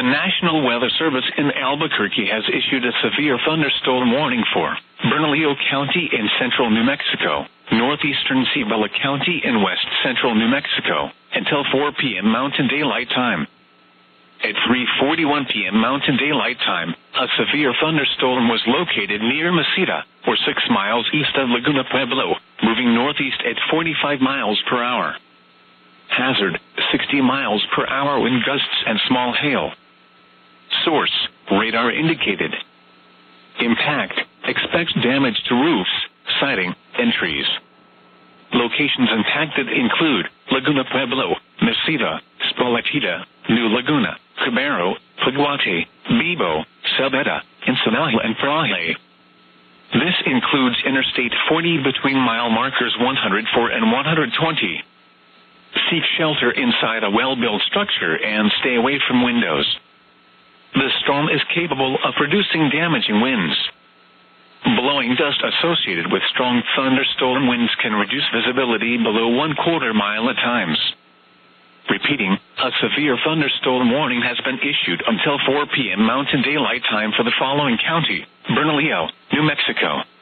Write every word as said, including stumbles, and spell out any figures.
The National Weather Service in Albuquerque has issued a severe thunderstorm warning for Bernalillo County in central New Mexico, northeastern Cibola County in west central New Mexico, until four p.m. Mountain Daylight Time. At three forty-one p.m. Mountain Daylight Time, a severe thunderstorm was located near Mesita, or six miles east of Laguna Pueblo, moving northeast at forty-five miles per hour. Hazard, sixty miles per hour wind gusts and small hail. Source, radar indicated. Impact, expect damage to roofs, siding, and trees. Locations impacted include Laguna Pueblo, Mesita, Spolatita, New Laguna, Cabrero, Paguate, Bibo, Sabeta, Ensenada, and Praje. This includes Interstate forty between mile markers one hundred four and one hundred twenty. Seek shelter inside a well-built structure and stay away from windows. The storm is capable of producing damaging winds. Blowing dust associated with strong thunderstorm winds can reduce visibility below one quarter mile at times. Repeating, a severe thunderstorm warning has been issued until four p.m. Mountain Daylight Time for the following county: Bernalillo, New Mexico,